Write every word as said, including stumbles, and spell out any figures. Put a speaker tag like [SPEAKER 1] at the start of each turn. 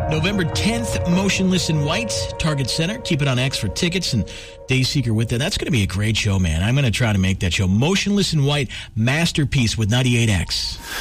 [SPEAKER 1] November tenth, Motionless in White, Target Center. Keep it on X for tickets and Dayseeker with that. That's going to be a great show, man. I'm going to try to make that show. Motionless in White, Masterpiece with ninety-eight X.